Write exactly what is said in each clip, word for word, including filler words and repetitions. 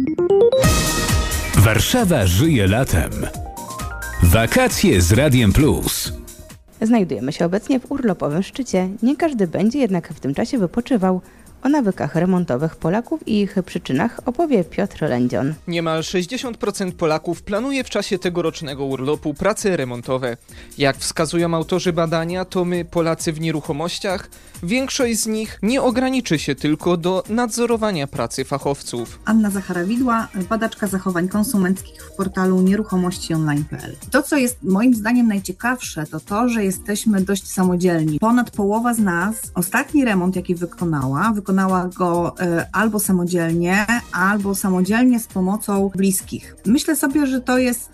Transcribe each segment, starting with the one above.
Warszawa żyje latem. Wakacje z Radiem Plus. Znajdujemy się obecnie w urlopowym szczycie. Nie każdy będzie jednak w tym czasie wypoczywał. O nawykach remontowych Polaków i ich przyczynach opowie Piotr Lędzion. Niemal sześćdziesiąt procent Polaków planuje w czasie tegorocznego urlopu prace remontowe. Jak wskazują autorzy badania, to my, Polacy w nieruchomościach, większość z nich nie ograniczy się tylko do nadzorowania pracy fachowców. Anna Zacharawidła, badaczka zachowań konsumenckich w portalu nieruchomości online kropka p l. To, co jest moim zdaniem najciekawsze, to to, że jesteśmy dość samodzielni. Ponad połowa z nas ostatni remont, jaki wykonała, wykonała go albo samodzielnie, albo samodzielnie z pomocą bliskich. Myślę sobie, że to jest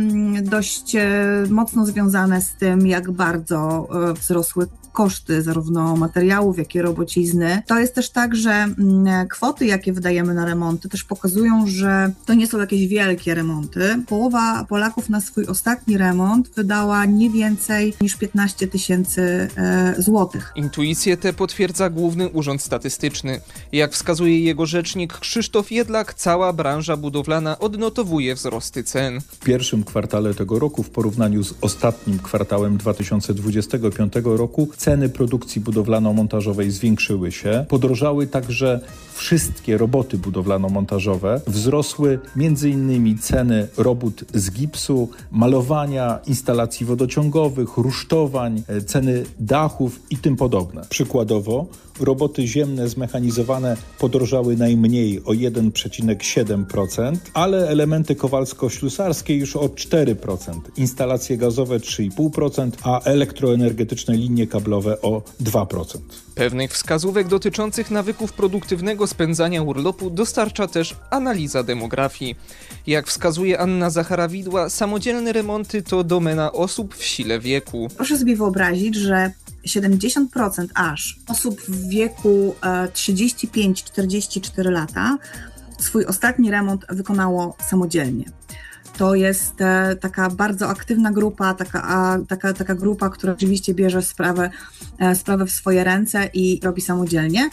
dość mocno związane z tym, jak bardzo wzrosły koszty zarówno materiałów, jak i robocizny. To jest też tak, że kwoty, jakie wydajemy na remonty, też pokazują, że to nie są jakieś wielkie remonty. Połowa Polaków na swój ostatni remont wydała nie więcej niż piętnaście tysięcy złotych. Intuicję tę potwierdza Główny Urząd Statystyczny. Jak wskazuje jego rzecznik Krzysztof Jedlak, cała branża budowlana odnotowuje wzrosty cen. W pierwszym kwartale tego roku w porównaniu z ostatnim kwartałem dwa tysiące dwudziestego piątego roku ceny produkcji budowlano-montażowej zwiększyły się. Podrożały także wszystkie roboty budowlano-montażowe. Wzrosły między innymi ceny robót z gipsu, malowania, instalacji wodociągowych, rusztowań, ceny dachów i tym podobne. Przykładowo roboty ziemne zmechanizowane podrożały najmniej o jeden przecinek siedem procent, ale elementy kowalsko-ślusarskie już o cztery procent, instalacje gazowe trzy i pół procent, a elektroenergetyczne linie kablowe o dwa procent. Pewnych wskazówek dotyczących nawyków produktywnego spędzania urlopu dostarcza też analiza demografii. Jak wskazuje Anna Zacharawidła, samodzielne remonty to domena osób w sile wieku. Proszę sobie wyobrazić, że siedemdziesiąt procent aż osób w wieku trzydzieści pięć czterdzieści cztery lata swój ostatni remont wykonało samodzielnie. To jest taka bardzo aktywna grupa, taka, taka, taka grupa, która rzeczywiście bierze sprawę, sprawę w swoje ręce i robi samodzielnie.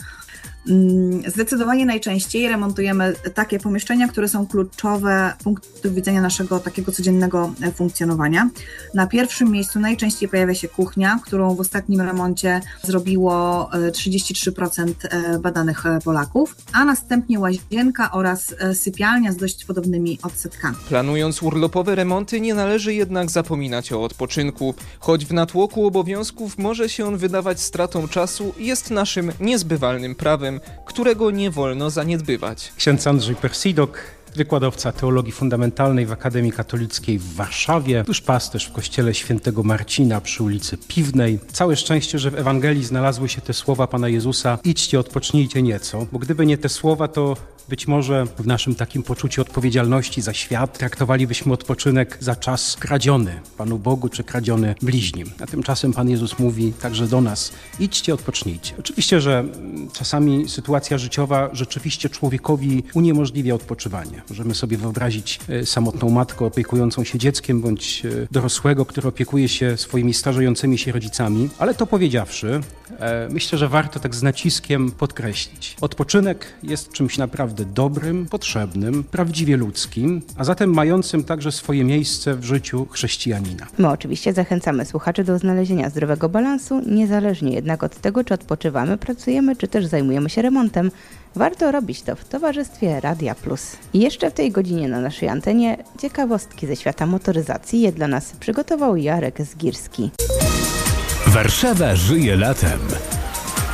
Zdecydowanie najczęściej remontujemy takie pomieszczenia, które są kluczowe z punktu widzenia naszego takiego codziennego funkcjonowania. Na pierwszym miejscu najczęściej pojawia się kuchnia, którą w ostatnim remoncie zrobiło trzydzieści trzy procent badanych Polaków, a następnie łazienka oraz sypialnia z dość podobnymi odsetkami. Planując urlopowe remonty, nie należy jednak zapominać o odpoczynku. Choć w natłoku obowiązków może się on wydawać stratą czasu, jest naszym niezbywalnym prawem, którego nie wolno zaniedbywać. Ksiądz Andrzej Persidok, wykładowca teologii fundamentalnej w Akademii Katolickiej w Warszawie, duszpasterz w kościele świętego Marcina przy ulicy Piwnej. Całe szczęście, że w Ewangelii znalazły się te słowa Pana Jezusa: idźcie, odpocznijcie nieco, bo gdyby nie te słowa, to być może w naszym takim poczuciu odpowiedzialności za świat traktowalibyśmy odpoczynek za czas kradziony Panu Bogu czy kradziony bliźnim. A tymczasem Pan Jezus mówi także do nas: idźcie, odpocznijcie. Oczywiście, że czasami sytuacja życiowa rzeczywiście człowiekowi uniemożliwia odpoczywanie. Możemy sobie wyobrazić samotną matkę opiekującą się dzieckiem bądź dorosłego, który opiekuje się swoimi starzejącymi się rodzicami. Ale to powiedziawszy, myślę, że warto tak z naciskiem podkreślić: odpoczynek jest czymś naprawdę dobrym, potrzebnym, prawdziwie ludzkim, a zatem mającym także swoje miejsce w życiu chrześcijanina. My oczywiście zachęcamy słuchaczy do znalezienia zdrowego balansu, niezależnie jednak od tego, czy odpoczywamy, pracujemy, czy też zajmujemy się remontem. Warto robić to w towarzystwie Radia Plus. I jeszcze w tej godzinie na naszej antenie ciekawostki ze świata motoryzacji je dla nas przygotował Jarek Zgirski. Warszawa żyje latem.